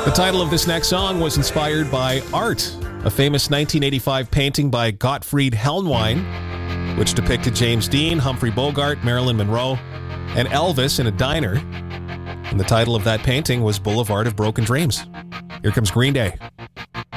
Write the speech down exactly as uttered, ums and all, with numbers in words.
The title of this next song was inspired by art, a famous nineteen eighty-five painting by Gottfried Helnwein, which depicted James Dean, Humphrey Bogart, Marilyn Monroe, and Elvis in a diner. And the title of that painting was Boulevard of Broken Dreams. Here comes Green Day.